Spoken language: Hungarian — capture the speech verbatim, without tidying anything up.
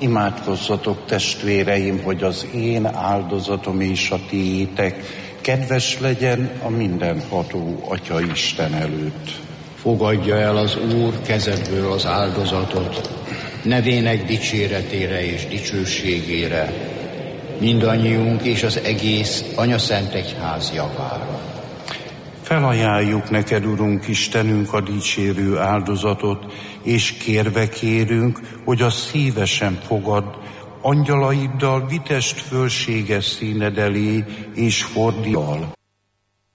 Imádkozzatok, testvéreim, hogy az én áldozatom és a tiétek kedves legyen a mindenható Atya Isten előtt. Fogadja el az Úr kezedből az áldozatot, nevének dicséretére és dicsőségére, mindannyiunk és az egész Anyaszent Egyház javára. Felajánljuk neked, Urunk Istenünk, a dicsérő áldozatot, és kérve kérünk, hogy a szívesen fogadd, angyalaiddal vitest fölséges színed elé, és fordítsd.